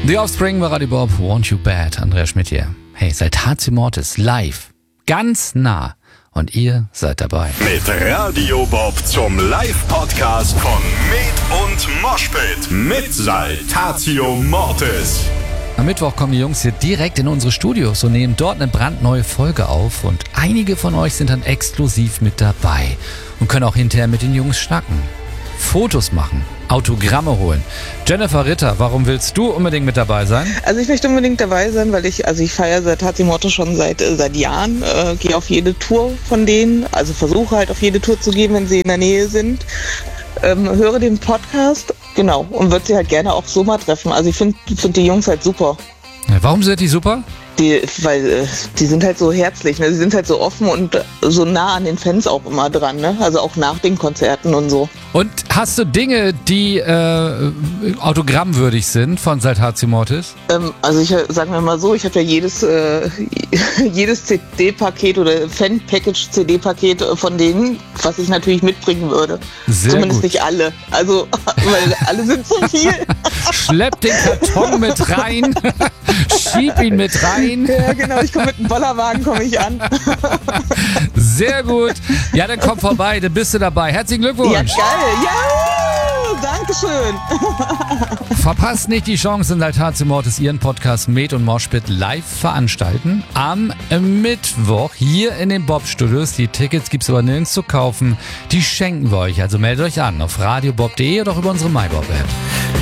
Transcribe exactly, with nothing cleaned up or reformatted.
The Offspring bei Radio Bob, Want You Bad, Andrea Schmidt hier. Hey, Saltatio Mortis live, ganz nah und ihr seid dabei. Mit Radio Bob zum Live-Podcast von Med und Moshpit mit Saltatio Mortis. Am Mittwoch kommen die Jungs hier direkt in unsere Studios und nehmen dort eine brandneue Folge auf und einige von euch sind dann exklusiv mit dabei und können auch hinterher mit den Jungs schnacken, Fotos machen, Autogramme holen. Jennifer Ritter, warum willst du unbedingt mit dabei sein? Also ich möchte unbedingt dabei sein, weil ich, also ich feiere Saltatio Mortis schon seit äh, seit Jahren, äh, gehe auf jede Tour von denen, also versuche halt auf jede Tour zu gehen, wenn sie in der Nähe sind. Ähm, höre den Podcast, genau, und würde sie halt gerne auch so mal treffen. Also ich finde find die Jungs halt super. Ja, warum sind die super? Die, weil äh, die sind halt so herzlich, ne? Sie sind halt so offen und so nah an den Fans auch immer dran, ne? Also auch nach den Konzerten und so. Und hast du Dinge, die äh, autogrammwürdig sind von Saltatio Mortis? Ähm, also ich sag mir mal so, ich habe ja jedes äh, jedes C D-Paket oder Fan-Package-C D-Paket von denen, was ich natürlich mitbringen würde. Sehr Zumindest gut. nicht alle. Also, weil alle sind so viel. Schlepp den Karton mit rein, schieb ihn mit rein. Ja, genau, ich komme mit einem Bollerwagen, komme ich an. Sehr gut. Ja, dann komm vorbei, dann bist du dabei. Herzlichen Glückwunsch. Ja, geil. Ja, Dankeschön. Verpasst nicht die Chance, in Saltatio Mortis ihren Podcast Med und Moshpit live veranstalten. Am Mittwoch hier in den Bob-Studios. Die Tickets gibt's aber nirgends zu kaufen. Die schenken wir euch. Also meldet euch an auf radiobob punkt de oder auch über unsere MyBob-App.